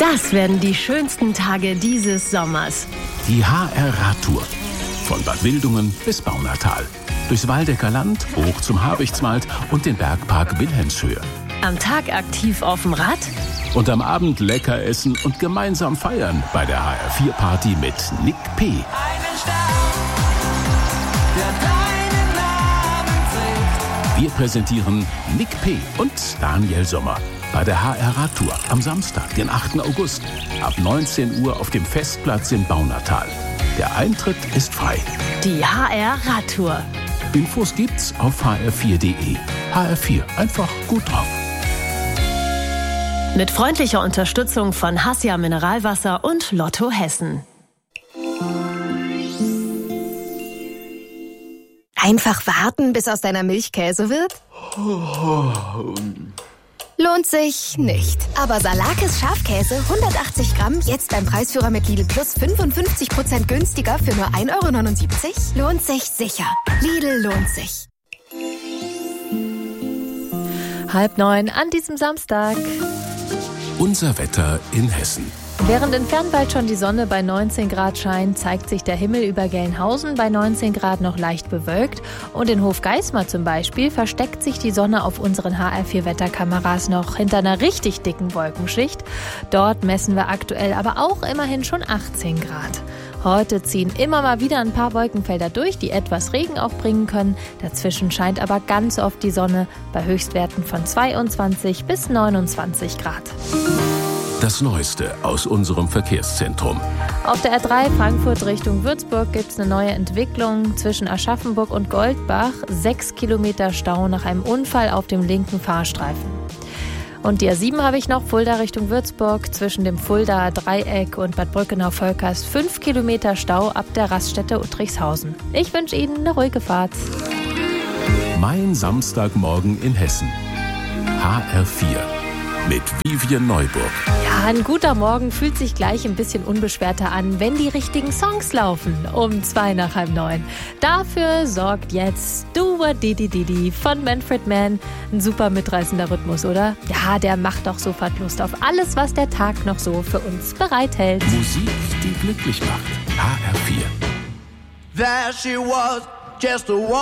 Das werden die schönsten Tage dieses Sommers. Die HR-Radtour. Von Bad Wildungen bis Baunatal. Durchs Waldecker Land, hoch zum Habichtswald und den Bergpark Wilhelmshöhe. Am Tag aktiv auf dem Rad. Und am Abend lecker essen und gemeinsam feiern bei der HR4-Party mit Nick P. Einen Stern, der deinen Namen trägt. Wir präsentieren Nick P. und Daniel Sommer bei der HR-Radtour am Samstag, den 8. August, ab 19 Uhr auf dem Festplatz in Baunatal. Der Eintritt ist frei. Die HR-Radtour. Infos gibt's auf hr4.de. HR4, einfach gut drauf. Mit freundlicher Unterstützung von Hassia Mineralwasser und Lotto Hessen. Einfach warten, bis aus deiner Milch Käse wird? Lohnt sich nicht. Aber Salakis Schafkäse 180 Gramm jetzt beim Preisführer mit Lidl Plus 55% günstiger für nur 1,79 €? Lohnt sich sicher. Lidl lohnt sich. 8:30 an diesem Samstag. Unser Wetter in Hessen. Während in Fernwald schon die Sonne bei 19 Grad scheint, zeigt sich der Himmel über Gelnhausen bei 19 Grad noch leicht bewölkt. Und in Hofgeismar zum Beispiel versteckt sich die Sonne auf unseren HR4-Wetterkameras noch hinter einer richtig dicken Wolkenschicht. Dort messen wir aktuell aber auch immerhin schon 18 Grad. Heute ziehen immer mal wieder ein paar Wolkenfelder durch, die etwas Regen auch bringen können. Dazwischen scheint aber ganz oft die Sonne bei Höchstwerten von 22 bis 29 Grad. Das Neueste aus unserem Verkehrszentrum. Auf der R3 Frankfurt Richtung Würzburg gibt es eine neue Entwicklung zwischen Aschaffenburg und Goldbach. 6 Kilometer Stau nach einem Unfall auf dem linken Fahrstreifen. Und die A7 habe ich noch, Fulda Richtung Würzburg, zwischen dem Fuldaer Dreieck und Bad Brückenau-Volkers 5 Kilometer Stau ab der Raststätte Uttrichshausen. Ich wünsche Ihnen eine ruhige Fahrt. Mein Samstagmorgen in Hessen. HR4 mit Vivian Neuburg. Ja, ein guter Morgen fühlt sich gleich ein bisschen unbeschwerter an, wenn die richtigen Songs laufen. Um 8:02. Dafür sorgt jetzt Do What Didi Didi von Manfred Mann. Ein super mitreißender Rhythmus, oder? Ja, der macht doch sofort Lust auf alles, was der Tag noch so für uns bereithält. Musik, die glücklich macht. HR4. There she was, just a